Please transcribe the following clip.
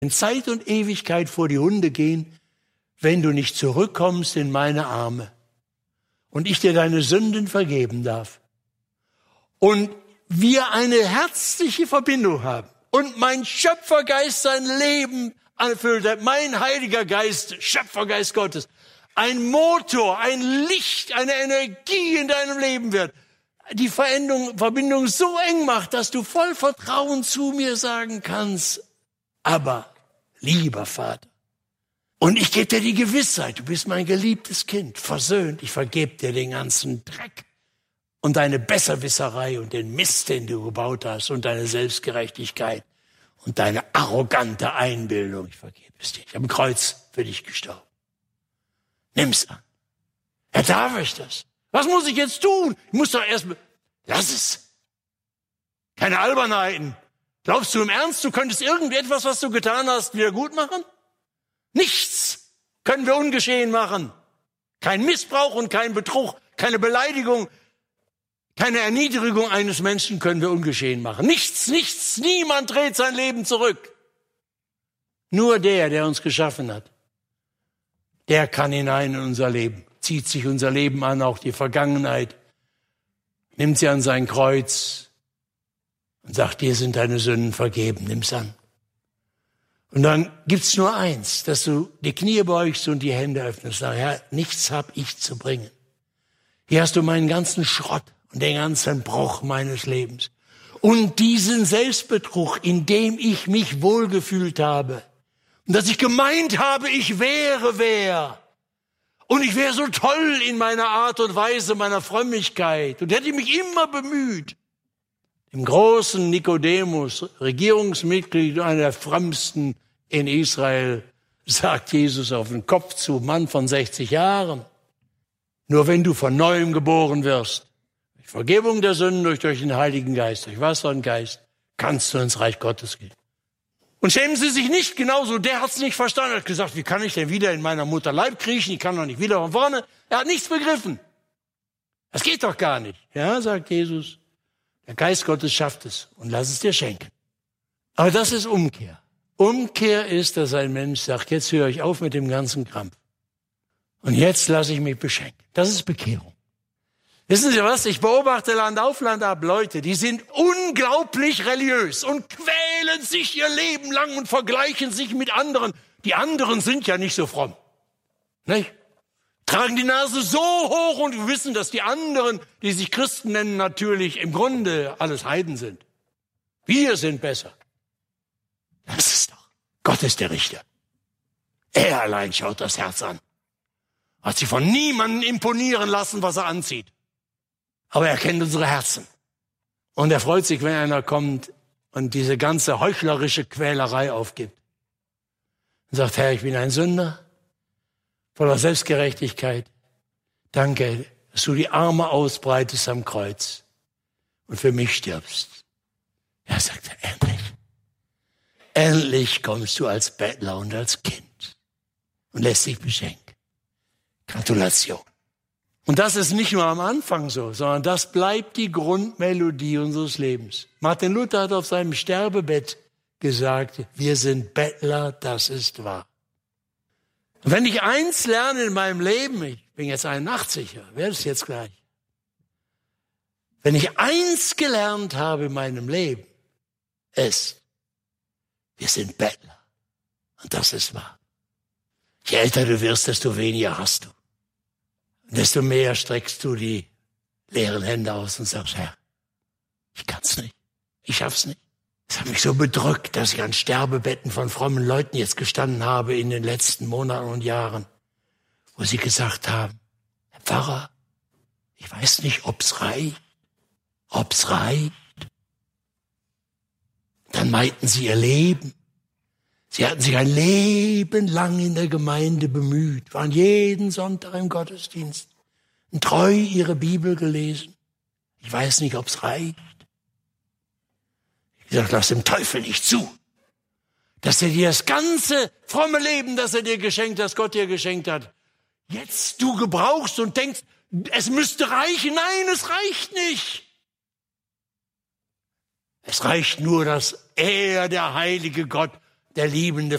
in Zeit und Ewigkeit vor die Hunde gehen, wenn du nicht zurückkommst in meine Arme und ich dir deine Sünden vergeben darf. Und wir eine herzliche Verbindung haben und mein Schöpfergeist sein Leben anfüllt, mein Heiliger Geist, Schöpfergeist Gottes, ein Motor, ein Licht, eine Energie in deinem Leben wird, die Verbindung so eng macht, dass du voll Vertrauen zu mir sagen kannst, aber lieber Vater, und ich gebe dir die Gewissheit, du bist mein geliebtes Kind, versöhnt, ich vergebe dir den ganzen Dreck und deine Besserwisserei und den Mist, den du gebaut hast und deine Selbstgerechtigkeit und deine arrogante Einbildung. Ich vergebe es dir. Ich habe am Kreuz für dich gestorben. Nimm's an. Ja, darf ich das? Was muss ich jetzt tun? Ich muss doch erst... Lass es. Keine Albernheiten. Glaubst du im Ernst, du könntest irgendetwas, was du getan hast, wieder gut machen? Nichts können wir ungeschehen machen. Kein Missbrauch und kein Betrug, keine Beleidigung, keine Erniedrigung eines Menschen können wir ungeschehen machen. Nichts, niemand dreht sein Leben zurück. Nur der uns geschaffen hat, der kann hinein in unser Leben, zieht sich unser Leben an, auch die Vergangenheit, nimmt sie an sein Kreuz und sagt, dir sind deine Sünden vergeben, nimm's an. Und dann gibt's nur eins, dass du die Knie beugst und die Hände öffnest. Sag, Herr, nichts hab ich zu bringen. Hier hast du meinen ganzen Schrott und den ganzen Bruch meines Lebens. Und diesen Selbstbetrug, in dem ich mich wohlgefühlt habe. Und dass ich gemeint habe, ich wäre wer. Und ich wäre so toll in meiner Art und Weise, meiner Frömmigkeit. Und hätte mich immer bemüht. Dem großen Nikodemus, Regierungsmitglied, einer der frömmsten in Israel, sagt Jesus auf den Kopf zu, Mann von 60 Jahren. Nur wenn du von Neuem geboren wirst, durch Vergebung der Sünden, durch den Heiligen Geist, durch Wasser und Geist, kannst du ins Reich Gottes gehen. Und schämen Sie sich nicht genauso, der hat's nicht verstanden, er hat gesagt, wie kann ich denn wieder in meiner Mutter Leib kriechen, ich kann doch nicht wieder von vorne. Er hat nichts begriffen. Das geht doch gar nicht. Ja, sagt Jesus. Der Geist Gottes schafft es und lass es dir schenken. Aber das ist Umkehr. Umkehr ist, dass ein Mensch sagt, jetzt höre ich auf mit dem ganzen Krampf. Und jetzt lasse ich mich beschenken. Das ist Bekehrung. Wissen Sie was? Ich beobachte Land auf, Land ab Leute, die sind unglaublich religiös und quälen sich ihr Leben lang und vergleichen sich mit anderen. Die anderen sind ja nicht so fromm. Nicht? Tragen die Nase so hoch und wissen, dass die anderen, die sich Christen nennen, natürlich im Grunde alles Heiden sind. Wir sind besser. Das ist doch. Gott ist der Richter. Er allein schaut das Herz an. Hat sich von niemandem imponieren lassen, was er anzieht. Aber er kennt unsere Herzen. Und er freut sich, wenn einer kommt und diese ganze heuchlerische Quälerei aufgibt. Und sagt, Herr, ich bin ein Sünder. Voller Selbstgerechtigkeit. Danke, dass du die Arme ausbreitest am Kreuz und für mich stirbst. Er sagt, endlich. Endlich kommst du als Bettler und als Kind und lässt dich beschenken. Gratulation. Und das ist nicht nur am Anfang so, sondern das bleibt die Grundmelodie unseres Lebens. Martin Luther hat auf seinem Sterbebett gesagt, wir sind Bettler, das ist wahr. Und wenn ich eins lerne in meinem Leben, ich bin jetzt 81, werde es jetzt gleich. Wenn ich eins gelernt habe in meinem Leben, ist, wir sind Bettler. Und das ist wahr. Je älter du wirst, desto weniger hast du. Und desto mehr streckst du die leeren Hände aus und sagst, Herr, ich kann's nicht. Ich schaff's nicht. Es hat mich so bedrückt, dass ich an Sterbebetten von frommen Leuten jetzt gestanden habe in den letzten Monaten und Jahren, wo sie gesagt haben, Herr Pfarrer, ich weiß nicht, ob's reicht. Dann meinten sie ihr Leben. Sie hatten sich ein Leben lang in der Gemeinde bemüht, waren jeden Sonntag im Gottesdienst und treu ihre Bibel gelesen. Ich weiß nicht, ob's reicht. Ich sage, lass dem Teufel nicht zu, dass er dir das ganze fromme Leben, das er dir geschenkt hat, das Gott dir geschenkt hat, jetzt du gebrauchst und denkst, es müsste reichen. Nein, es reicht nicht. Es reicht nur, dass er, der heilige Gott, der liebende